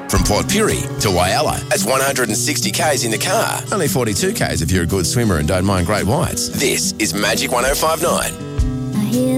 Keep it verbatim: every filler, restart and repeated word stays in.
From Port Pirie to Whyalla, that's one hundred sixty kays in the car. Only forty-two kays if you're a good swimmer and don't mind great whites. This is Magic one oh five point nine.